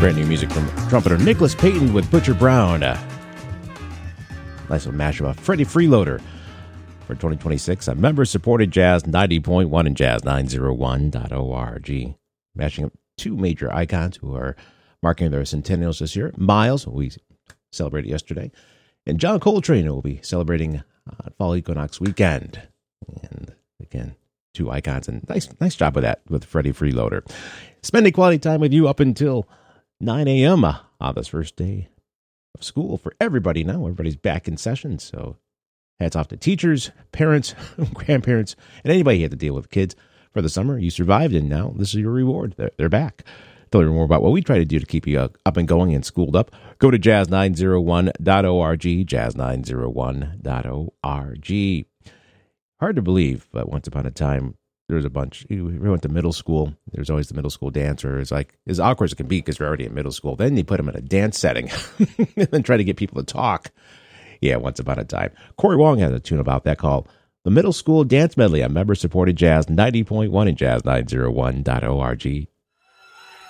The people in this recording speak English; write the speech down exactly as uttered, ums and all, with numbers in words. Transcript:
Brand new music from trumpeter Nicholas Payton with Butcher Brown. Uh, nice little mashup of Freddie Freeloader for twenty twenty-six. A member-supported Jazz ninety point one and Jazz nine oh one dot org. Mashing up two major icons who are marking their centennials this year. Miles, who we celebrated yesterday, and John Coltrane, who will be celebrating uh, Fall Equinox weekend. And again, two icons, and nice nice job with that with Freddie Freeloader. Spending quality time with you up until nine a.m. on this first day of school for everybody now. Everybody's back in session, so hats off to teachers, parents, grandparents, and anybody who had to deal with kids for the summer. You survived, and now this is your reward. They're, they're back. Tell you more about what we try to do to keep you uh, up and going and schooled up. Go to jazz nine oh one dot org, jazz nine oh one dot org. Hard to believe, but once upon a time, there was a bunch. We went to middle school. There's always the middle school dancer. It's like as awkward as it can be because you're already in middle school. Then you put them in a dance setting and then try to get people to talk. Yeah, once upon a time. Corey Wong has a tune about that called The Middle School Dance Medley on member-supported Jazz ninety point one and Jazz nine oh one dot org.